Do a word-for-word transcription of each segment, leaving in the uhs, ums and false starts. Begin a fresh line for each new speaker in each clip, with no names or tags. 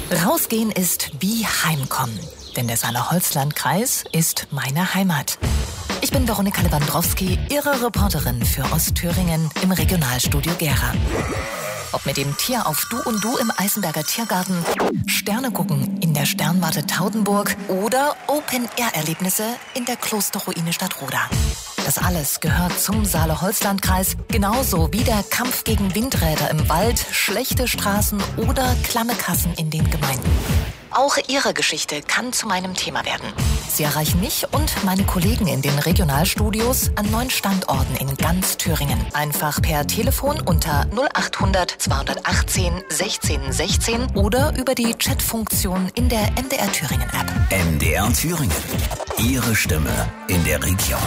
Rausgehen ist wie Heimkommen, denn der Saale-Holzland-Kreis ist meine Heimat. Ich bin Veronika Lewandowski, Ihre Reporterin für Ostthüringen im Regionalstudio Gera. Ob mit dem Tier auf Du und Du im Eisenberger Tiergarten, Sterne gucken in der Sternwarte Taudenburg oder Open-Air-Erlebnisse in der Klosterruine Stadtroda. Das alles gehört zum Saale-Holzland-Kreis, genauso wie der Kampf gegen Windräder im Wald, schlechte Straßen oder klamme Kassen in den Gemeinden. Auch Ihre Geschichte kann zu meinem Thema werden. Sie erreichen mich und meine Kollegen in den Regionalstudios an neun Standorten in ganz Thüringen. Einfach per Telefon unter null achthundert zweihundertachtzehn sechzehn sechzehn oder über die Chatfunktion in der M D R Thüringen App.
M D R Thüringen. Ihre Stimme in der Region.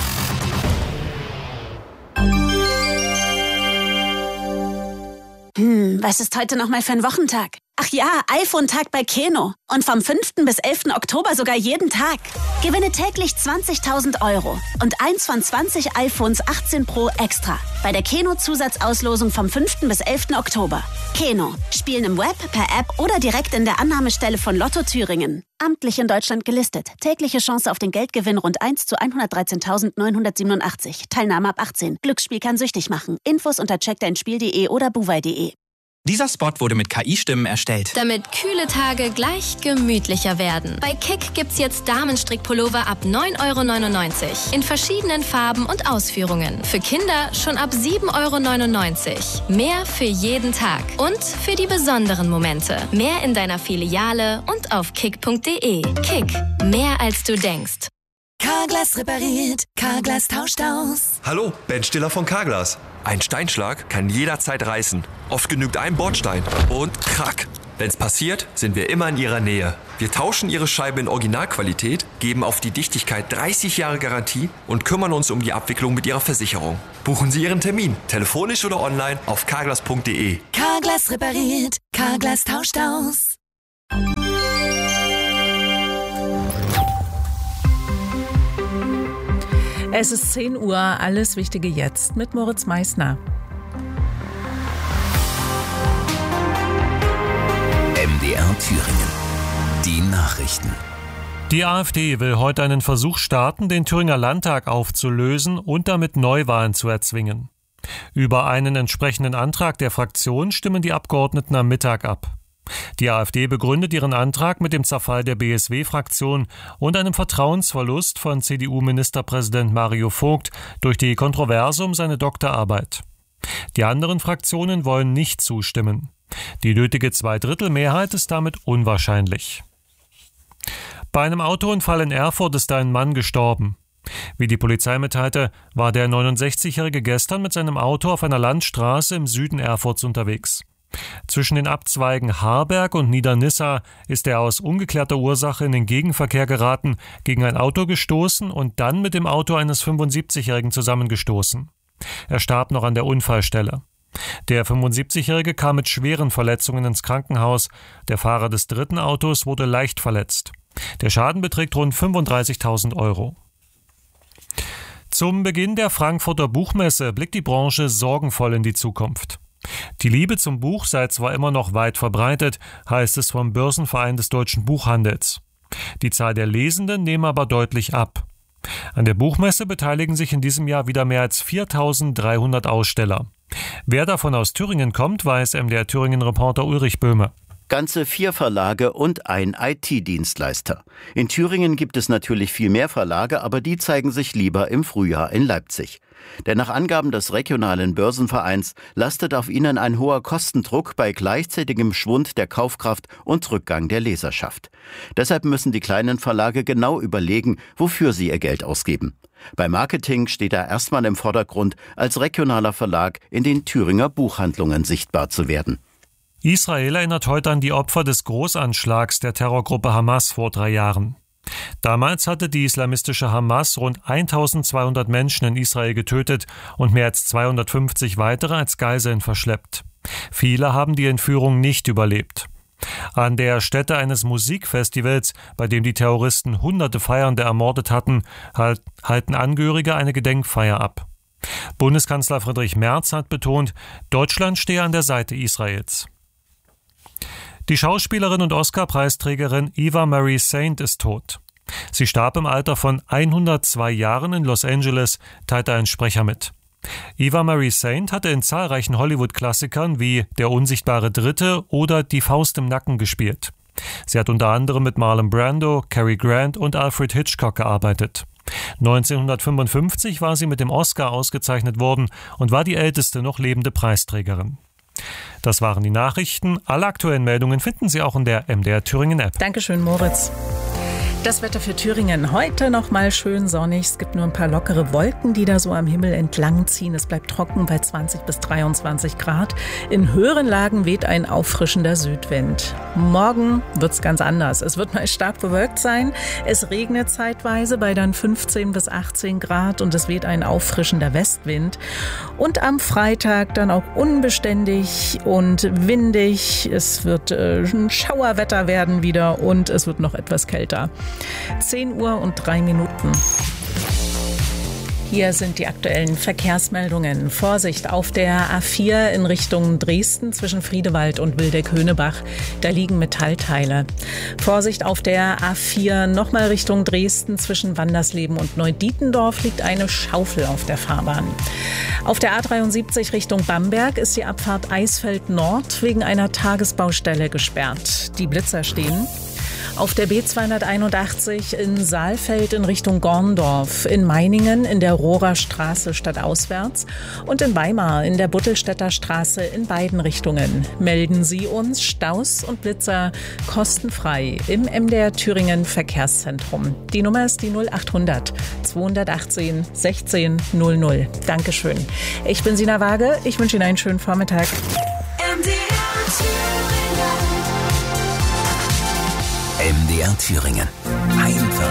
Hm, was ist heute nochmal für ein Wochentag? Ach ja, iPhone-Tag bei Keno. Und vom fünften bis elften Oktober sogar jeden Tag. Gewinne täglich zwanzigtausend Euro und eins von zwanzig iPhones achtzehn Pro extra. Bei der Keno-Zusatzauslosung vom fünften bis elften Oktober. Keno. Spielen im Web, per App oder direkt in der Annahmestelle von Lotto Thüringen. Amtlich in Deutschland gelistet. Tägliche Chance auf den Geldgewinn rund eins zu hundertdreizehntausendneunhundertsiebenundachtzig. Teilnahme ab achtzehn. Glücksspiel kann süchtig machen. Infos unter check dein spiel punkt de oder buwei punkt de.
Dieser Spot wurde mit K I-Stimmen erstellt.
Damit kühle Tage gleich gemütlicher werden. Bei Kick gibt's jetzt Damenstrickpullover ab neun Euro neunundneunzig. In verschiedenen Farben und Ausführungen. Für Kinder schon ab sieben Euro neunundneunzig. Mehr für jeden Tag. Und für die besonderen Momente. Mehr in deiner Filiale und auf kick punkt de. Kick. Mehr als du denkst.
Carglass repariert, Carglass tauscht aus.
Hallo, Ben Stiller von Carglass. Ein Steinschlag kann jederzeit reißen. Oft genügt ein Bordstein und krack. Wenn's passiert, sind wir immer in Ihrer Nähe. Wir tauschen Ihre Scheibe in Originalqualität, geben auf die Dichtigkeit dreißig Jahre Garantie und kümmern uns um die Abwicklung mit Ihrer Versicherung. Buchen Sie Ihren Termin, telefonisch oder online auf carglass punkt de.
Carglass repariert, Carglass tauscht aus.
Es ist zehn Uhr, alles Wichtige jetzt mit Moritz Meissner.
M D R Thüringen. Die Nachrichten.
Die AfD will heute einen Versuch starten, den Thüringer Landtag aufzulösen und damit Neuwahlen zu erzwingen. Über einen entsprechenden Antrag der Fraktion stimmen die Abgeordneten am Mittag ab. Die AfD begründet ihren Antrag mit dem Zerfall der B S W-Fraktion und einem Vertrauensverlust von C D U-Ministerpräsident Mario Vogt durch die Kontroverse um seine Doktorarbeit. Die anderen Fraktionen wollen nicht zustimmen. Die nötige Zweidrittelmehrheit ist damit unwahrscheinlich. Bei einem Autounfall in Erfurt ist ein Mann gestorben. Wie die Polizei mitteilte, war der neunundsechzigjährige gestern mit seinem Auto auf einer Landstraße im Süden Erfurts unterwegs. Zwischen den Abzweigen Harberg und Niedernissa ist er aus ungeklärter Ursache in den Gegenverkehr geraten, gegen ein Auto gestoßen und dann mit dem Auto eines fünfundsiebzigjährigen zusammengestoßen. Er starb noch an der Unfallstelle. Der fünfundsiebzigjährige kam mit schweren Verletzungen ins Krankenhaus. Der Fahrer des dritten Autos wurde leicht verletzt. Der Schaden beträgt rund fünfunddreißigtausend Euro. Zum Beginn der Frankfurter Buchmesse blickt die Branche sorgenvoll in die Zukunft. Die Liebe zum Buch sei zwar immer noch weit verbreitet, heißt es vom Börsenverein des deutschen Buchhandels. Die Zahl der Lesenden nehme aber deutlich ab. An der Buchmesse beteiligen sich in diesem Jahr wieder mehr als viertausenddreihundert Aussteller. Wer davon aus Thüringen kommt, weiß M D R Thüringen-Reporter Ulrich Böhme.
Ganze vier Verlage und ein I T-Dienstleister. In Thüringen gibt es natürlich viel mehr Verlage, aber die zeigen sich lieber im Frühjahr in Leipzig. Denn nach Angaben des regionalen Börsenvereins lastet auf ihnen ein hoher Kostendruck bei gleichzeitigem Schwund der Kaufkraft und Rückgang der Leserschaft. Deshalb müssen die kleinen Verlage genau überlegen, wofür sie ihr Geld ausgeben. Bei Marketing steht er erstmal im Vordergrund, als regionaler Verlag in den Thüringer Buchhandlungen sichtbar zu werden.
Israel erinnert heute an die Opfer des Großanschlags der Terrorgruppe Hamas vor drei Jahren. Damals hatte die islamistische Hamas rund eintausendzweihundert Menschen in Israel getötet und mehr als zweihundertfünfzig weitere als Geiseln verschleppt. Viele haben die Entführung nicht überlebt. An der Stätte eines Musikfestivals, bei dem die Terroristen hunderte Feiernde ermordet hatten, halten Angehörige eine Gedenkfeier ab. Bundeskanzler Friedrich Merz hat betont, Deutschland stehe an der Seite Israels. Die Schauspielerin und Oscar-Preisträgerin Eva Marie Saint ist tot. Sie starb im Alter von hundertzwei Jahren in Los Angeles, teilte ein Sprecher mit. Eva Marie Saint hatte in zahlreichen Hollywood-Klassikern wie Der unsichtbare Dritte oder Die Faust im Nacken gespielt. Sie hat unter anderem mit Marlon Brando, Cary Grant und Alfred Hitchcock gearbeitet. neunzehnhundertfünfundfünfzig war sie mit dem Oscar ausgezeichnet worden und war die älteste noch lebende Preisträgerin. Das waren die Nachrichten. Alle aktuellen Meldungen finden Sie auch in der M D R Thüringen App.
Dankeschön, Moritz. Das Wetter für Thüringen. Heute noch mal schön sonnig. Es gibt nur ein paar lockere Wolken, die da so am Himmel entlang ziehen. Es bleibt trocken bei zwanzig bis dreiundzwanzig Grad. In höheren Lagen weht ein auffrischender Südwind. Morgen wird's ganz anders. Es wird mal stark bewölkt sein. Es regnet zeitweise bei dann fünfzehn bis achtzehn Grad und es weht ein auffrischender Westwind. Und am Freitag dann auch unbeständig und windig. Es wird äh, ein Schauerwetter werden wieder und es wird noch etwas kälter. zehn Uhr und drei Minuten. Hier sind die aktuellen Verkehrsmeldungen. Vorsicht auf der A vier in Richtung Dresden zwischen Friedewald und Wildeck-Höhnebach. Da liegen Metallteile. Vorsicht auf der A vier nochmal Richtung Dresden zwischen Wandersleben und Neudietendorf liegt eine Schaufel auf der Fahrbahn. Auf der A dreiundsiebzig Richtung Bamberg ist die Abfahrt Eisfeld Nord wegen einer Tagesbaustelle gesperrt. Die Blitzer stehen. Auf der B zweihunderteinundachtzig in Saalfeld in Richtung Gorndorf, in Meiningen in der Rohrer Straße stadtauswärts und in Weimar in der Buttelstädter Straße in beiden Richtungen. Melden Sie uns Staus und Blitzer kostenfrei im M D R Thüringen Verkehrszentrum. Die Nummer ist die null achthundert zweihundertachtzehn sechzehn null null. Dankeschön. Ich bin Sina Waage. Ich wünsche Ihnen einen schönen Vormittag.
M D R Thüringen. Einfach